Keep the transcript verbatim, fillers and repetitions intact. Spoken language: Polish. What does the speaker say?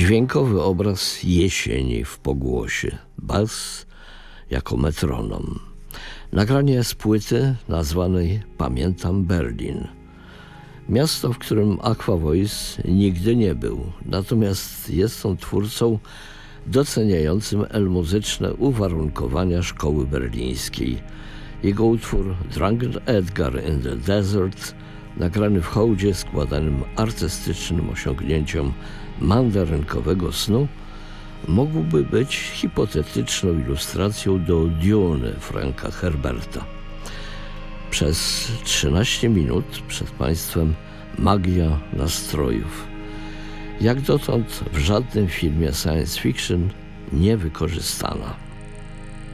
Dźwiękowy obraz jesieni w pogłosie, bas jako metronom. Nagranie z płyty nazwanej Pamiętam Berlin. Miasto, w którym Aqua Voice nigdy nie był, natomiast jest on twórcą doceniającym elmuzyczne uwarunkowania szkoły berlińskiej. Jego utwór Drunken Edgar in the Desert, nagrany w hołdzie składanym artystycznym osiągnięciom mandarynkowego snu, mógłby być hipotetyczną ilustracją do Dune Franka Herberta. Przez trzynaście minut przed Państwem magia nastrojów. Jak dotąd w żadnym filmie science fiction nie wykorzystana.